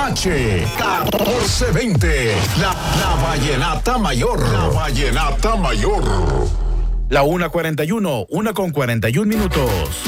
H1420, la vallenata mayor. La vallenata mayor. La 1:41, 1:41 minutos.